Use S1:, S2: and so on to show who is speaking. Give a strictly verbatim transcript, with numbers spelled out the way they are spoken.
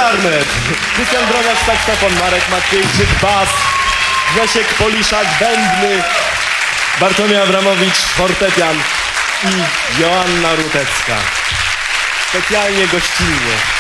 S1: klarnet, Krystian Drobiak saksofon, Marek Maciejczyk bas, Grzesiek Poliszak bębny, Bartłomiej Abramowicz fortepian i Joanna Rutecka. Specjalnie gościnnie.